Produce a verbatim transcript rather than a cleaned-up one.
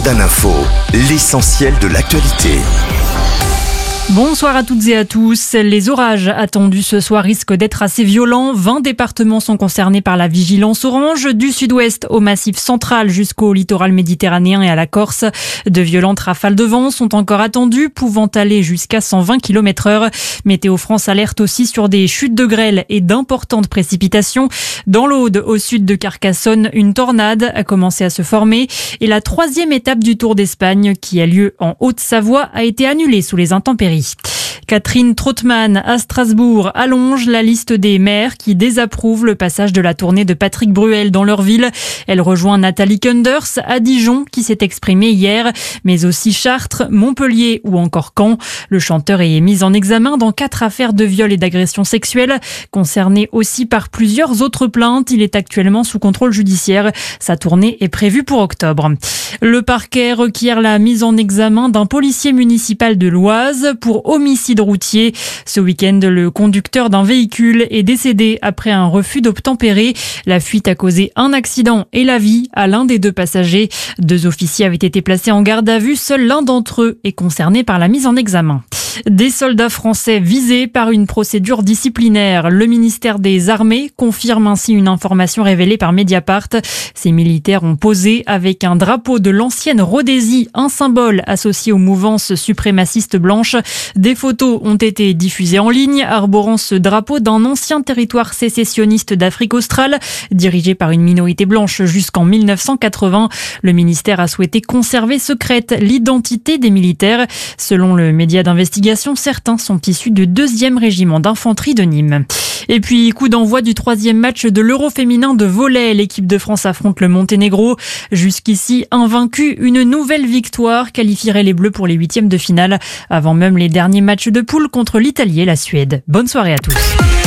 Jordan Info, l'essentiel de l'actualité. Bonsoir à toutes et à tous. Les orages attendus ce soir risquent d'être assez violents. vingt départements sont concernés par la vigilance orange, du sud-ouest au massif central jusqu'au littoral méditerranéen et à la Corse. De violentes rafales de vent sont encore attendues, pouvant aller jusqu'à cent vingt kilomètres heure. Météo France alerte aussi sur des chutes de grêle et d'importantes précipitations. Dans l'Aude, au sud de Carcassonne, une tornade a commencé à se former. Et la troisième étape du Tour d'Espagne, qui a lieu en Haute-Savoie, a été annulée sous les intempéries. Catherine Trautmann à Strasbourg allonge la liste des maires qui désapprouvent le passage de la tournée de Patrick Bruel dans leur ville. Elle rejoint Nathalie Kunders à Dijon qui s'est exprimée hier, mais aussi Chartres, Montpellier ou encore Caen. Le chanteur est mis en examen dans quatre affaires de viol et d'agression sexuelle, concerné aussi par plusieurs autres plaintes. Il est actuellement sous contrôle judiciaire. Sa tournée est prévue pour octobre. Le parquet requiert la mise en examen d'un policier municipal de l'Oise pour homicide routier. Ce week-end, le conducteur d'un véhicule est décédé après un refus d'obtempérer. La fuite a causé un accident et la vie à l'un des deux passagers. Deux officiers avaient été placés en garde à vue. Seul l'un d'entre eux est concerné par la mise en examen. Des soldats français visés par une procédure disciplinaire. Le ministère des Armées confirme ainsi une information révélée par Mediapart. Ces militaires ont posé avec un drapeau de l'ancienne Rhodésie, un symbole associé aux mouvances suprémacistes blanches. Des photos ont été diffusées en ligne, arborant ce drapeau d'un ancien territoire sécessionniste d'Afrique australe, dirigé par une minorité blanche jusqu'en mille neuf cent quatre-vingts. Le ministère a souhaité conserver secrète l'identité des militaires. Selon le média d'investigation, certains sont issus du deuxième régiment d'infanterie de Nîmes. Et puis, coup d'envoi du troisième match de l'Euro féminin de volley. L'équipe de France affronte le Monténégro. Jusqu'ici, invaincue, une nouvelle victoire qualifierait les Bleus pour les huitièmes de finale, avant même les derniers matchs de poule contre l'Italie et la Suède. Bonne soirée à tous.